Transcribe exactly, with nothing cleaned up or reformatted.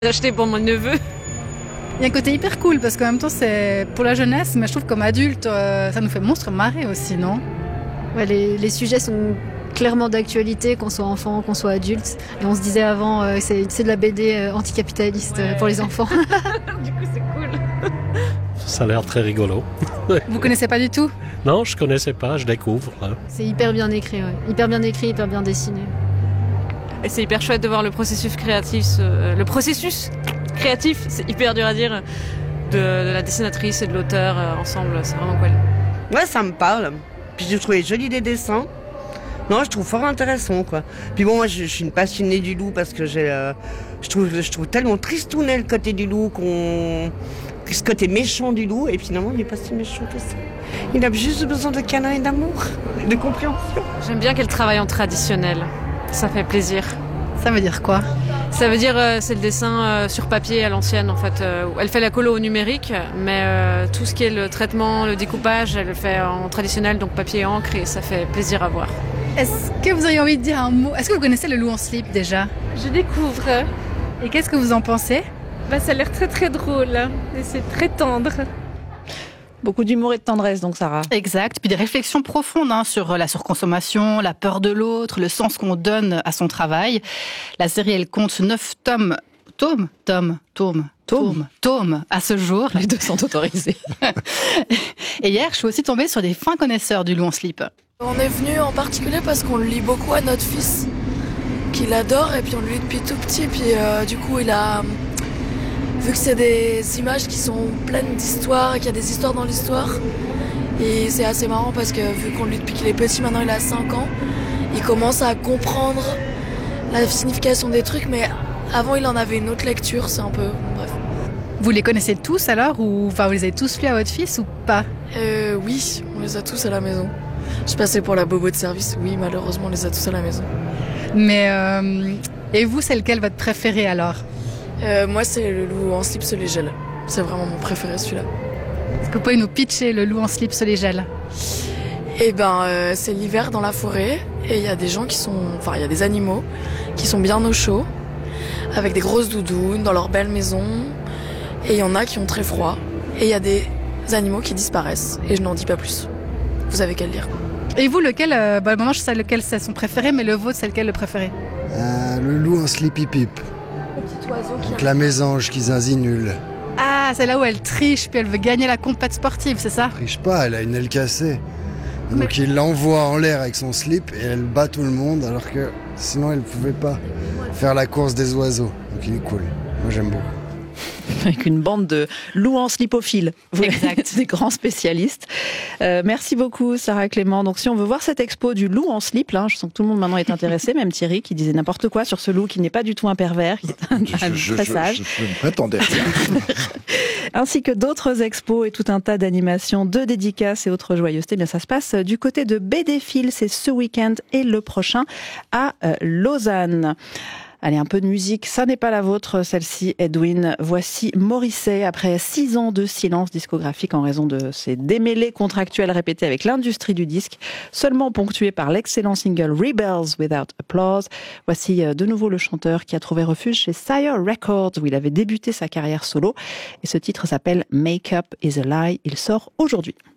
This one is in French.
acheté pour mon neveu. Il y a un côté hyper cool parce qu'en même temps c'est pour la jeunesse, mais je trouve comme adulte euh, ça nous fait monstre marrer aussi, non? Ouais, les, les sujets sont clairement d'actualité, qu'on soit enfant, qu'on soit adulte. Et on se disait avant, euh, c'est, c'est de la B D euh, anticapitaliste ouais. pour les enfants. Du coup c'est cool. Ça a l'air très rigolo. Vous connaissez pas du tout? Non, je connaissais pas, je découvre. Là. C'est hyper bien écrit, ouais. hyper bien écrit, hyper bien dessiné. Et c'est hyper chouette de voir le processus créatif, euh, le processus créatif, c'est hyper dur à dire, de, de la dessinatrice et de l'auteur euh, ensemble, c'est vraiment cool. Ouais, ça me parle. Puis j'ai trouvé joli des dessins. Non, je trouve fort intéressant, quoi. Puis bon, moi, je, je suis une passionnée du loup parce que j'ai, euh, je trouve, je trouve tellement tristounet le côté du loup qu'on, ce côté méchant du loup. Et finalement, il n'est pas si méchant que ça. Il a juste besoin de câlins et d'amour, de compréhension. J'aime bien qu'elle travaille en traditionnel. Ça fait plaisir. Ça veut dire quoi? Ça veut dire euh, c'est le dessin euh, sur papier à l'ancienne en fait. Euh, elle fait la colo au numérique, mais euh, tout ce qui est le traitement, le découpage, elle le fait en traditionnel, donc papier et encre, et ça fait plaisir à voir. Est-ce que vous auriez envie de dire un mot? Est-ce que vous connaissez Le Loup en slip déjà? Je découvre. Et qu'est-ce que vous en pensez? Bah, ça a l'air très très drôle et c'est très tendre. Beaucoup d'humour et de tendresse, donc Sarah. Exact. Puis des réflexions profondes hein, sur la surconsommation, la peur de l'autre, le sens qu'on donne à son travail. La série, elle compte neuf tomes. Tomes Tomes Tomes Tomes Tomes à ce jour. Les deux sont autorisés. Et hier, je suis aussi tombée sur des fins connaisseurs du Loup en slip. On est venu en particulier parce qu'on le lit beaucoup à notre fils, qu'il adore, et puis on le lit depuis tout petit. Et puis euh, du coup, il a... Vu que c'est des images qui sont pleines d'histoires et qu'il y a des histoires dans l'histoire, et c'est assez marrant parce que vu qu'on le lit depuis qu'il est petit, maintenant il a cinq ans, il commence à comprendre la signification des trucs, mais avant il en avait une autre lecture, c'est un peu... Bref. Vous les connaissez tous alors, ou enfin, vous les avez tous lus à votre fils ou pas? Euh oui, on les a tous à la maison. Je passais pour la bobo de service, oui, malheureusement on les a tous à la maison. Mais euh, et vous, c'est lequel votre préféré alors? Euh, moi, c'est Le Loup en slip se les gèle. C'est vraiment mon préféré, celui-là. Est-ce que vous pouvez nous pitcher Le Loup en slip se les gèle? Eh ben, euh, c'est l'hiver dans la forêt et il y a des gens qui sont... Enfin, il y a des animaux qui sont bien au chaud, avec des grosses doudounes dans leur belle maison. Et il y en a qui ont très froid. Et il y a des animaux qui disparaissent. Et je n'en dis pas plus. Vous avez qu'à le lire. Et vous, lequel... Euh, bah, maintenant, je sais lequel c'est son préféré, mais le vôtre, c'est lequel le préféré? euh, Le Loup en slippy pip. Donc la mésange qui zinzinule. Ah, c'est là où elle triche, puis elle veut gagner la compète sportive, c'est ça? Elle triche pas, elle a une aile cassée. Et donc il l'envoie en l'air avec son slip et elle bat tout le monde alors que sinon elle pouvait pas faire la course des oiseaux. Donc il est cool. Moi j'aime beaucoup. Avec une bande de loups en slipophiles. Vous êtes des grands spécialistes. Euh, merci beaucoup, Sarah Clément. Donc, si on veut voir cette expo du loup en slip, là, je sens que tout le monde maintenant est intéressé, même Thierry qui disait n'importe quoi sur ce loup qui n'est pas du tout un pervers, qui est un, je, un je, très je, sage. Je, je, je m'attendais à rien. Ainsi que d'autres expos et tout un tas d'animations, de dédicaces et autres joyeusetés. Bien, ça se passe du côté de B D Phil, c'est ce week-end et le prochain à euh, Lausanne. Allez, un peu de musique, ça n'est pas la vôtre, celle-ci, Edwin. Voici Morrissey, après six ans de silence discographique en raison de ses démêlés contractuels répétés avec l'industrie du disque, seulement ponctué par l'excellent single Rebels Without Applause. Voici de nouveau le chanteur qui a trouvé refuge chez Sire Records, où il avait débuté sa carrière solo. Et ce titre s'appelle Make Up Is a Lie. Il sort aujourd'hui.